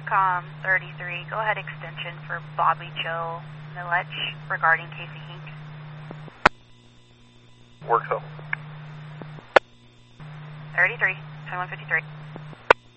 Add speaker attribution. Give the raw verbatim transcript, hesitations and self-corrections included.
Speaker 1: TRANSCOM thirty-three, go ahead extension for Bobby Joe Milech regarding Casey Hink.
Speaker 2: Work so.
Speaker 1: thirty-three, twenty-one fifty-three.